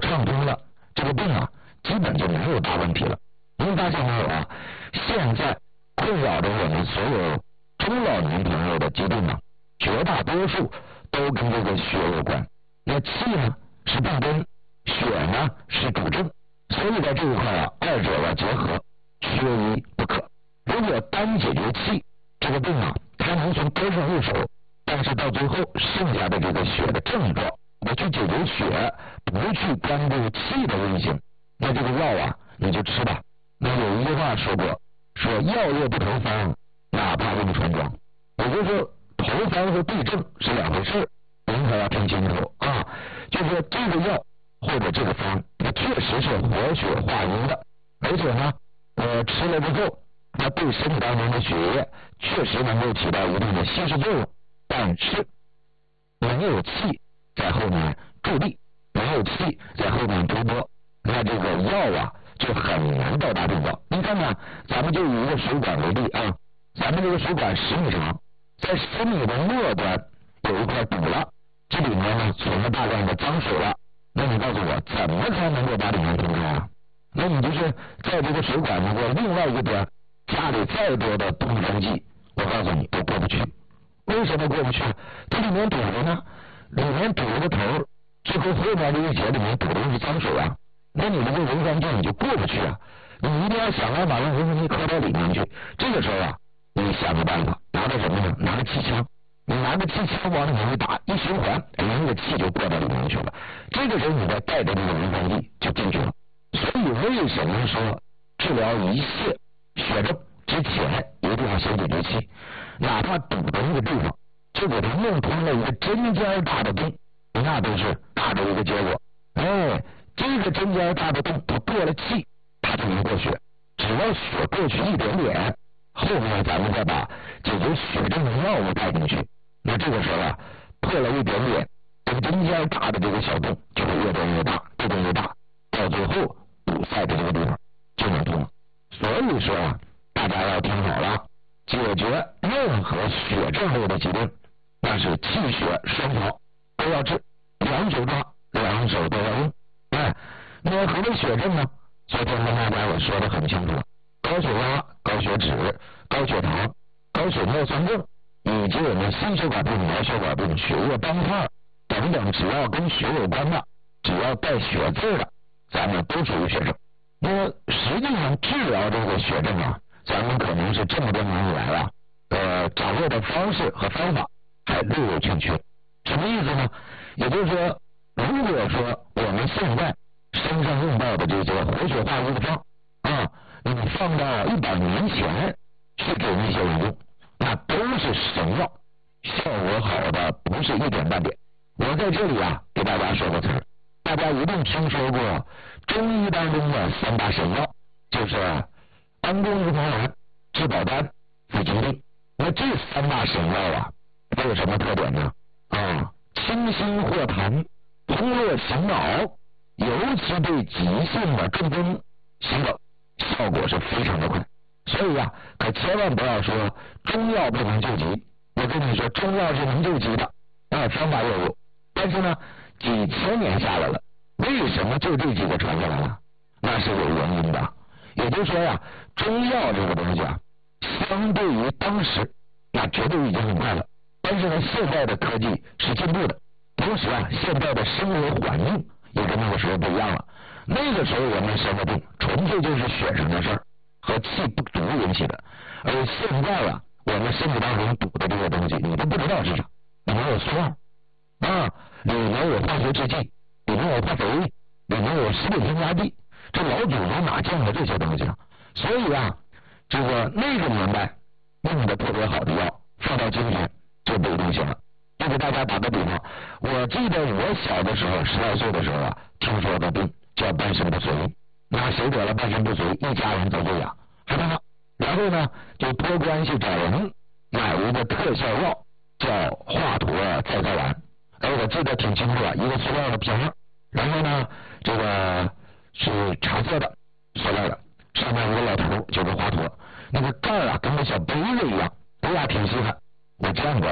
畅通了，这个病啊基本就没有大问题了。您发现没有啊？现在困扰着我们所有中老年朋友的疾病呢，绝大多数都跟这个血有关。那气呢是病根，血呢是主症，所以在这一块啊，二者要结合，缺一不可。如果单解决气，这个病啊，它能从根上入手，但是到最后剩下的这个血的症状，我去解决血，不去关注气的危险，那这个药啊，你就吃吧。那有一句话说过，说药业不投方，哪怕用船装。也就是说，投方和对症是两回事，您可要听清楚啊。就是说这个药或者这个方，它确实是活血化瘀的，而且呢，吃了之后，它对身体当中的血液确实能够起到一定的稀释作用，但是没有气在后面助力，没有气在后面推波，那这个药啊就很难到达病灶。你看看，咱们就以一个水管为例啊，咱们这个水管10米长，在10米的末端有一块堵了，这里面呢存了大量的脏水了。那你告诉我，怎么才能够把里面通开啊？那你就是在这个水管的另外一端，家里再多的通风剂，我告诉你都过不去。为什么过不去？它里面堵着呢，里面堵着个头，最后后面这一节里面堵的是脏水啊。那你这个溶栓剂你就过不去啊，你一定要想办法让溶栓剂磕到里面去。这个时候啊，你想个办法，拿着什么呢？拿着气枪，你拿着气枪往里面一打，一循环，那个气就过到里面去了。这个时候你再带着这个溶栓剂就进去了。所以为什么说治疗一切血症之前一定要先解决气？哪怕堵的那个地方，就给它弄通了一个针尖大的洞，那都是大的一个结果。这个针尖大的洞，它过了气，它就能过血。只要血过去一点点，后面咱们再把解决血症的药物带进去。那这个时候啊，破了一点点，这个针尖大的这个小洞就会越变越大，越变越大，到最后堵塞的这个地方就能通了。所以说啊，大家要听好了，解决任何血症类的疾病，那是气血双调都要治，两手抓，两手都要用。那何为血症呢？昨天跟大家我说的很清楚，高血压、高血脂、高血糖、高血尿酸症，以及我们心血管病、脑血管病、血液斑块等等，只要跟血有关的，只要带血字的，咱们都属于血症。那实际上治疗这个血症啊，咱们可能是这么多年以来啊，掌握的方式和方法还略有欠缺。什么意思呢？也就是说，如果说我们现在身上用到的这些活血化瘀的方啊，你放到100年前去给那些人用，那都是神药，效果好的不是一点半点。我在这里啊给大家说个词儿，大家一定听说过中医当中的3大神药，就是安宫鱼黄丸、治保丹、抚筋定。那这3大神药啊，都有什么特点呢？清心活痰，通络醒脑，尤其对急性的中风、心梗效果是非常的快。所以啊，可千万不要说中药不能救急。我跟你说，中药是能救急的，方法也有，但是呢，几千年下来了，为什么就这几个传下来了？那是有原因的。也就是说呀，中药这个东西啊，相对于当时，那绝对已经很快了。但是呢，现在的科技是进步的，同时啊，现在的生活环境也跟那个时候不一样了。那个时候我们生的病纯粹就是血上的事儿，和气不足引起的。而现在啊，我们身体当中堵的这个东西，你都不知道是啥，里面有塑料里面有化学制剂，里面有化肥，里面有食品添加剂，这老祖宗哪见过这些东西啊？所以啊，这个那个年代用的特别好的药，放到今天就不一定行了。就给大家打个比方，我记得我小的时候，10来岁的时候啊，听说个病叫半身不遂。那谁得了半身不遂，一家人都这样害怕，然后呢就托关系找人买一个特效药，叫华佗再造丸。我记得挺清楚啊，一个塑料的瓶，然后呢这个是茶色的塑料的，上面一个老头就是华佗，那个盖啊跟个小杯子一样，挺稀罕，我见过。